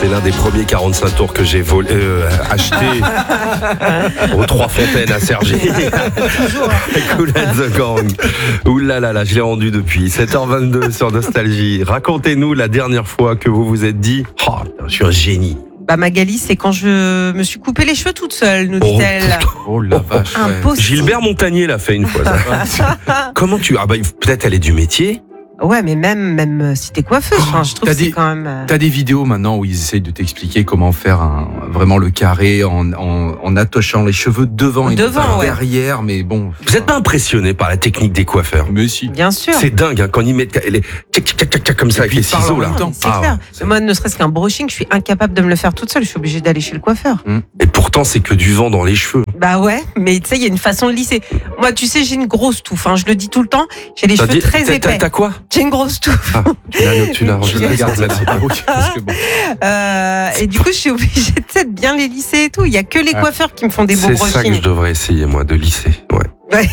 c'est l'un des premiers 45 tours que j'ai acheté aux Trois Fontaines à Cergy. Kool and the Gang. Ouh là là là, je l'ai rendu depuis 7h22 sur Nostalgie. Racontez-nous la dernière fois que vous vous êtes dit « Oh, je suis un génie ». Bah Magali, c'est quand je me suis coupé les cheveux toute seule, nous dit-elle. Oh la vache. Impossible. Gilbert Montagnier l'a fait une fois. Ça. Comment tu... Ah bah peut-être elle est du métier. Ouais, mais même si t'es coiffeuse, je trouve que c'est quand même... T'as des vidéos maintenant où ils essayent de t'expliquer comment faire vraiment le carré en attachant les cheveux devant et pas derrière, mais bon. Vous n'êtes pas impressionné par la technique des coiffeurs? Mais si. Bien sûr. C'est dingue hein, quand ils mettent les tchac, comme ça avec les ciseaux là. C'est clair. Ouais. Moi, ne serait-ce qu'un brushing, je suis incapable de me le faire toute seule. Je suis obligée d'aller chez le coiffeur. Et pourtant, c'est que du vent dans les cheveux. Bah ouais, mais tu sais, il y a une façon de lisser. Moi, tu sais, j'ai une grosse touffe. Je le dis tout le temps. J'ai les cheveux très épais. T'as quoi? J'ai une grosse touffe. Tu l'as regarde là. Et du coup, je suis obligée de bien les lisser et tout. Il y a que les coiffeurs qui me font des beaux brushings. C'est ça que je devrais essayer moi, de lisser. Ouais.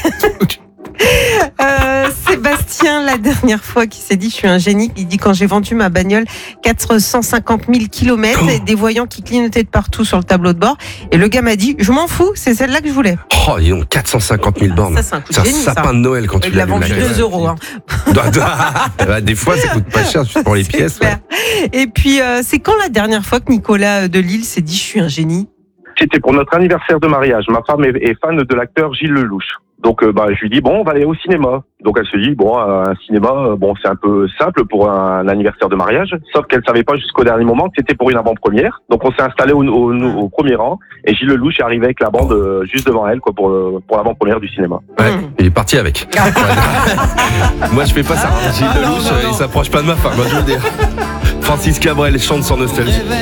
Sébastien, la dernière fois, qui s'est dit je suis un génie, il dit quand j'ai vendu ma bagnole 450 000 km, et des voyants qui clignotaient de partout sur le tableau de bord, et le gars m'a dit je m'en fous, c'est celle-là que je voulais. Oh, ils ont 450 000 bornes. Ça, c'est un coup de génie, ça. Sapin de Noël quand tu l'as vendu 2 euros. Des fois, ça coûte pas cher pour les pièces. Ouais. Et puis, c'est quand la dernière fois que Nicolas de Lille s'est dit je suis un génie? C'était pour notre anniversaire de mariage. Ma femme est fan de l'acteur Gilles Lelouch. Donc, je lui dis, bon, on va aller au cinéma. Donc, elle se dit, bon, un cinéma, c'est un peu simple pour un anniversaire de mariage. Sauf qu'elle savait pas jusqu'au dernier moment que c'était pour une avant-première. Donc, on s'est installé au premier rang. Et Gilles Lelouch est arrivé avec la bande juste devant elle, quoi, pour l'avant-première du cinéma. Ouais, il est parti avec. Moi, je fais pas ça. Gilles Lelouch, il s'approche pas de ma femme, moi, je veux dire. Francis Cabrel chante sur Nostalgie.